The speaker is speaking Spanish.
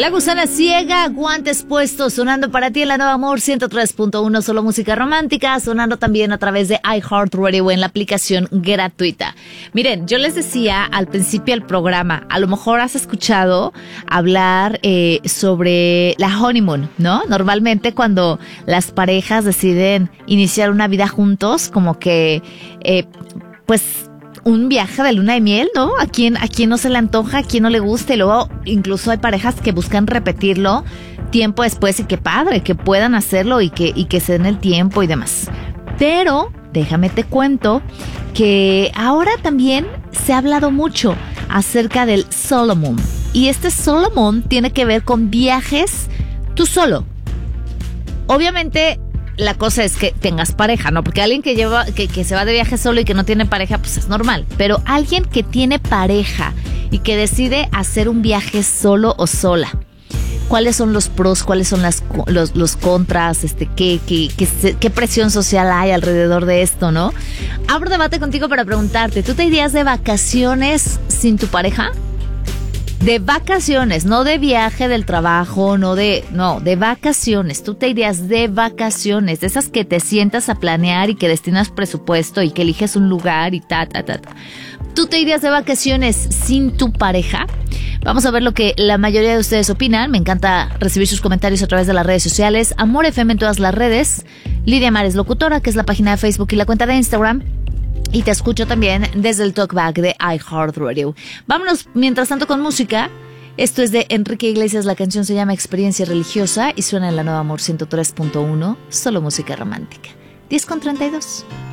La Gusana Ciega, guantes puestos, sonando para ti en la Nueva Amor 103.1, solo música romántica, sonando también a través de iHeartRadio en la aplicación gratuita. Miren, yo les decía al principio del programa, a lo mejor has escuchado hablar sobre la honeymoon, ¿no? Normalmente cuando las parejas deciden iniciar una vida juntos, como que, pues, un viaje de luna de miel, ¿no? ¿A quién no se le antoja? ¿A quién no le gusta? Y luego incluso hay parejas que buscan repetirlo tiempo después y qué padre, que puedan hacerlo y que se den el tiempo y demás. Pero déjame te cuento que ahora también se ha hablado mucho acerca del solo moon. Y este solo moon tiene que ver con viajes tú solo. Obviamente la cosa es que tengas pareja, ¿no? Porque alguien que se va de viaje solo y que no tiene pareja, pues es normal. Pero alguien que tiene pareja y que decide hacer un viaje solo o sola, ¿cuáles son los pros? ¿Cuáles son los contras? ¿Qué presión social hay alrededor de esto, no? Abro debate contigo para preguntarte, ¿tú te irías de vacaciones sin tu pareja? De vacaciones, no de viaje del trabajo, de vacaciones. Tú te irías de vacaciones, de esas que te sientas a planear y que destinas presupuesto y que eliges un lugar y ¿Tú te irías de vacaciones sin tu pareja? Vamos a ver lo que la mayoría de ustedes opinan. Me encanta recibir sus comentarios a través de las redes sociales. Amor FM en todas las redes. Lidia Mares Locutora, que es la página de Facebook y la cuenta de Instagram. Y te escucho también desde el talkback de iHeartRadio. Vámonos mientras tanto con música. Esto es de Enrique Iglesias, la canción se llama Experiencia Religiosa y suena en la Nueva Amor 103.1, solo música romántica. 10:32.